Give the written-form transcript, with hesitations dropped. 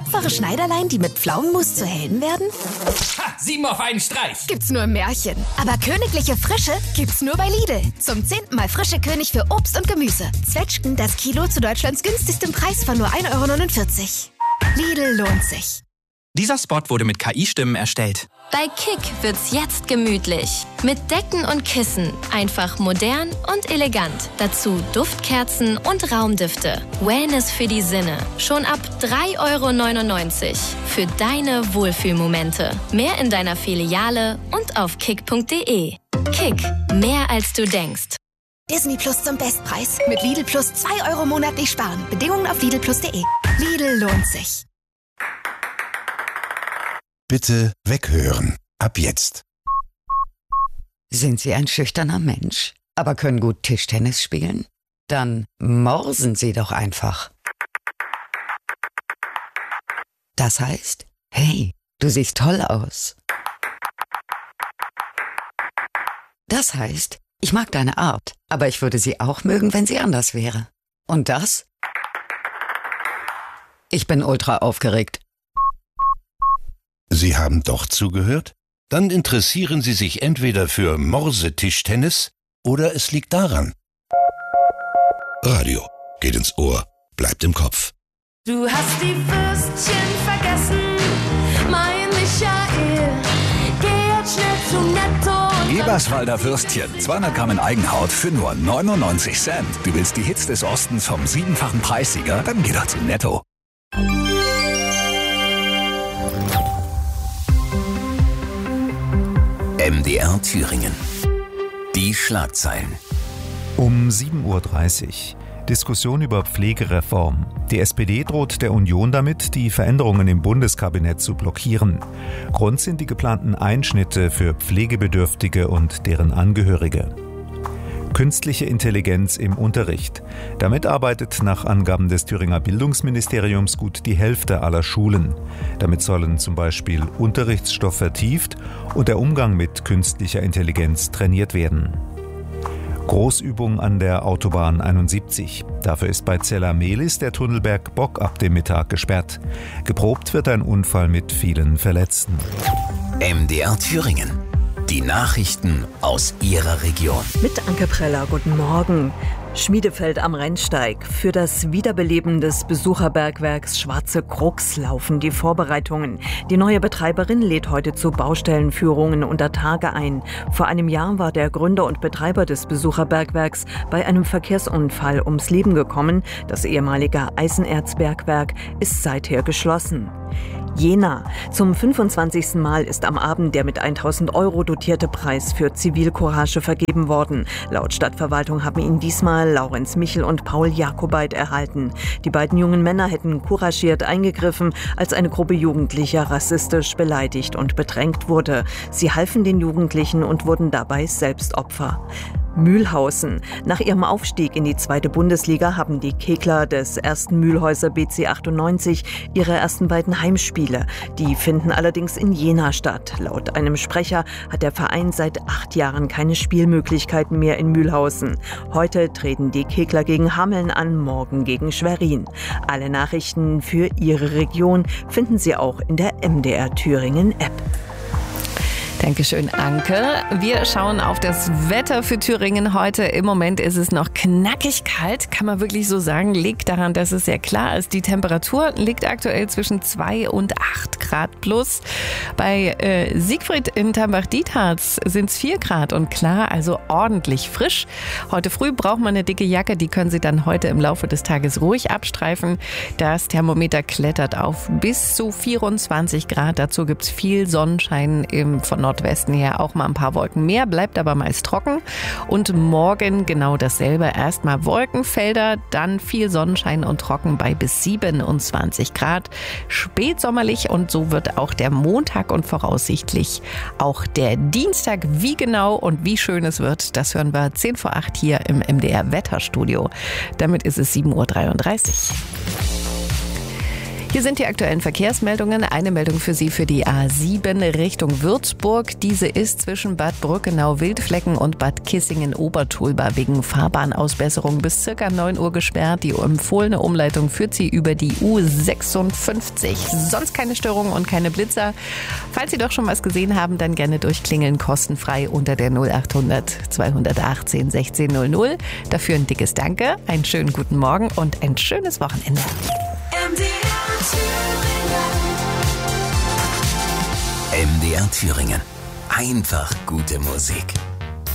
tapfere Schneiderlein, die mit Pflaumenmus zu Helden werden? Ha, 7 auf einen Streich. Gibt's nur im Märchen. Aber königliche Frische gibt's nur bei Lidl. Zum 10. Mal frische König für Obst und Gemüse. Zwetschgen das Kilo zu Deutschlands günstigstem Preis von nur 1,49 €. Lidl lohnt sich. Dieser Spot wurde mit KI-Stimmen erstellt. Bei Kick wird's jetzt gemütlich. Mit Decken und Kissen. Einfach modern und elegant. Dazu Duftkerzen und Raumdüfte. Wellness für die Sinne. Schon ab 3,99 € für deine Wohlfühlmomente. Mehr in deiner Filiale und auf kick.de. Kick, mehr als du denkst. Disney Plus zum Bestpreis. Mit Lidl Plus 2 € monatlich sparen. Bedingungen auf lidlplus.de. Lidl lohnt sich. Bitte weghören. Ab jetzt. Sind Sie ein schüchterner Mensch, aber können gut Tischtennis spielen? Dann morsen Sie doch einfach. Das heißt, hey, du siehst toll aus. Das heißt, ich mag deine Art, aber ich würde sie auch mögen, wenn sie anders wäre. Und das? Ich bin ultra aufgeregt. Sie haben doch zugehört? Dann interessieren Sie sich entweder für Morsetischtennis oder es liegt daran. Radio geht ins Ohr, bleibt im Kopf. Du hast die Würstchen vergessen, mein Michael. Geh jetzt schnell zu Netto. Eberswalder Würstchen, 200 Gramm in Eigenhaut für nur 99 Cent. Du willst die Hits des Ostens vom 7-fachen Preissieger? Dann geh doch zu Netto. MDR Thüringen. Die Schlagzeilen. Um 7:30 Uhr. Diskussion über Pflegereform. Die SPD droht der Union damit, die Veränderungen im Bundeskabinett zu blockieren. Grund sind die geplanten Einschnitte für Pflegebedürftige und deren Angehörige. Künstliche Intelligenz im Unterricht. Damit arbeitet nach Angaben des Thüringer Bildungsministeriums gut die Hälfte aller Schulen. Damit sollen zum Beispiel Unterrichtsstoff vertieft und der Umgang mit künstlicher Intelligenz trainiert werden. Großübung an der Autobahn 71. Dafür ist bei Zella-Mehlis der Tunnelberg Bock ab dem Mittag gesperrt. Geprobt wird ein Unfall mit vielen Verletzten. MDR Thüringen. Die Nachrichten aus Ihrer Region. Mit Anke Preller, guten Morgen. Schmiedefeld am Rennsteig. Für das Wiederbeleben des Besucherbergwerks Schwarze Krux laufen die Vorbereitungen. Die neue Betreiberin lädt heute zu Baustellenführungen unter Tage ein. Vor einem Jahr war der Gründer und Betreiber des Besucherbergwerks bei einem Verkehrsunfall ums Leben gekommen. Das ehemalige Eisenerzbergwerk ist seither geschlossen. Jena. Zum 25. Mal ist am Abend der mit 1.000 € dotierte Preis für Zivilcourage vergeben worden. Laut Stadtverwaltung haben ihn diesmal Laurenz Michel und Paul Jakobait erhalten. Die beiden jungen Männer hätten couragiert eingegriffen, als eine Gruppe Jugendlicher rassistisch beleidigt und bedrängt wurde. Sie halfen den Jugendlichen und wurden dabei selbst Opfer. Mühlhausen. Nach ihrem Aufstieg in die 2. Bundesliga haben die Kegler des 1. Mühlhäuser BC 98 ihre ersten beiden Heimspiele. Die finden allerdings in Jena statt. Laut einem Sprecher hat der Verein seit 8 Jahren keine Spielmöglichkeiten mehr in Mühlhausen. Heute treten die Kegler gegen Hameln an, morgen gegen Schwerin. Alle Nachrichten für Ihre Region finden Sie auch in der MDR Thüringen App. Dankeschön, Anke. Wir schauen auf das Wetter für Thüringen heute. Im Moment ist es noch knackig kalt, kann man wirklich so sagen. Liegt daran, dass es sehr klar ist. Die Temperatur liegt aktuell zwischen 2 und 8 Grad plus. Bei Siegfried in Tambach-Dietharz sind es 4 Grad und klar, also ordentlich frisch. Heute früh braucht man eine dicke Jacke, die können Sie dann heute im Laufe des Tages ruhig abstreifen. Das Thermometer klettert auf bis zu 24 Grad. Dazu gibt es viel Sonnenschein von Nordwesten her, auch mal ein paar Wolken mehr, bleibt aber meist trocken. Und morgen genau dasselbe. Erstmal Wolkenfelder, dann viel Sonnenschein und trocken bei bis 27 Grad. Spätsommerlich und so wird auch der Montag und voraussichtlich auch der Dienstag. Wie genau und wie schön es wird, das hören wir 10 vor 8 hier im MDR Wetterstudio. Damit ist es 7:33 Uhr. Hier Hier sind die aktuellen Verkehrsmeldungen. Eine Meldung für Sie für die A7 Richtung Würzburg. Diese ist zwischen Bad Brückenau-Wildflecken und Bad Kissingen-Obertulba wegen Fahrbahnausbesserung bis ca. 9 Uhr gesperrt. Die empfohlene Umleitung führt Sie über die U56. Sonst keine Störungen und keine Blitzer. Falls Sie doch schon was gesehen haben, dann gerne durchklingeln, kostenfrei unter der 0800 218 1600. Dafür ein dickes Danke, einen schönen guten Morgen und ein schönes Wochenende. MDR Thüringen. Einfach gute Musik.